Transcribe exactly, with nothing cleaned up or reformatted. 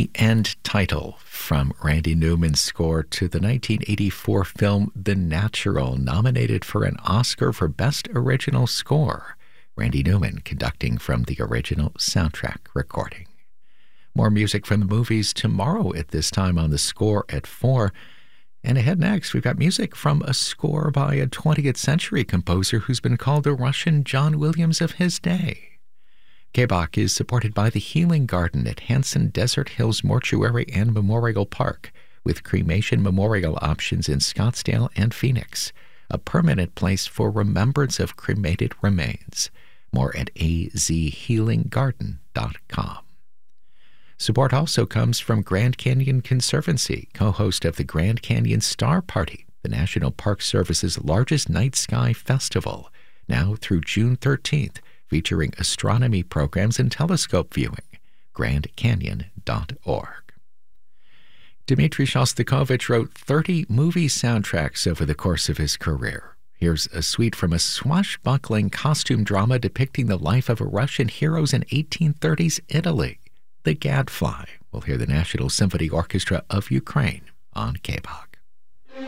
The End title from Randy Newman's score to the nineteen eighty-four film The Natural, nominated for an Oscar for Best Original Score. Randy Newman conducting from the original soundtrack recording. More music from the movies tomorrow at this time on The Score at four. And ahead next, we've got music from a score by a twentieth century composer who's been called the Russian John Williams of his day. K B O C is supported by the Healing Garden at Hanson Desert Hills Mortuary and Memorial Park, with cremation memorial options in Scottsdale and Phoenix, a permanent place for remembrance of cremated remains. More at a z healing garden dot com. Support also comes from Grand Canyon Conservancy, co-host of the Grand Canyon Star Party, the National Park Service's largest night sky festival, now through June thirteenth, featuring astronomy programs and telescope viewing. grand canyon dot org. Dmitri Shostakovich wrote thirty movie soundtracks over the course of his career. Here's a suite from a swashbuckling costume drama depicting the life of Russian heroes in eighteen thirties Italy, The Gadfly. We'll hear the National Symphony Orchestra of Ukraine on K B O C.